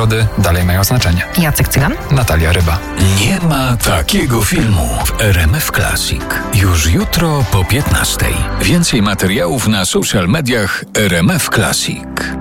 nagrody dalej mają znaczenie. Jacek Cygan? Natalia Ryba. Nie ma takiego filmu w RMF Classic. Już jutro po 15:00. Więcej materiałów na social mediach RMF Classic.